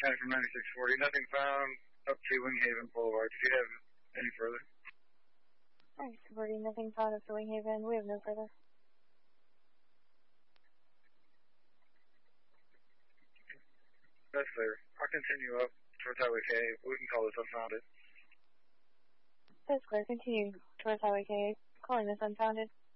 from 9640. Nothing found up to Winghaven Boulevard. Did you have any further? 9640, nothing found up to Winghaven. We have no further. That's clear. I'll continue up towards Highway K. We can call this unfounded. That's clear. Continue towards Highway K. Calling this unfounded.